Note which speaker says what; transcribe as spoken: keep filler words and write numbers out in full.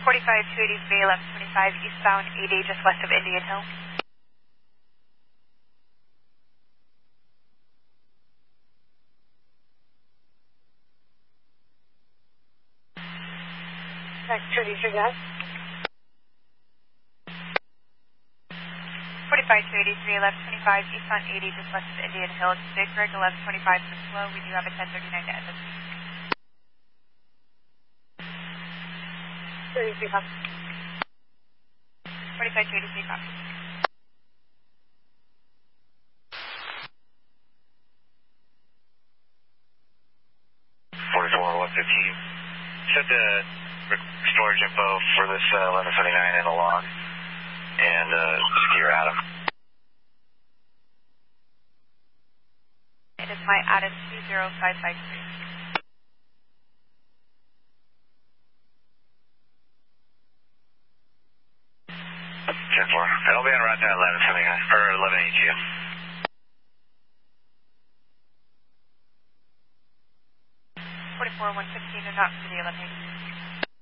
Speaker 1: forty-five two eighty-three, eleven twenty-five, eastbound eighty, just west of Indian Hill.
Speaker 2: Next two eighty-three, guys.
Speaker 1: forty-five two eighty-three, eleven twenty-five, eastbound eighty, just west of Indian Hill. Big Rig, eleven twenty-five for slow. We do have a ten thirty-nine to end.
Speaker 2: two eighty-three, copy.
Speaker 1: forty-five two eighty-three, copy.
Speaker 3: forty-four one fifteen. Set the storage info for this uh, eleven seventy-nine in the log. And uh, just get your Adam.
Speaker 1: It is my Adam two zero five five three.
Speaker 3: ten four. I'll be on route to eleven seventy-nine, or eleven eighty-two.
Speaker 1: forty-four one fifteen and not for the eleven eighty-two.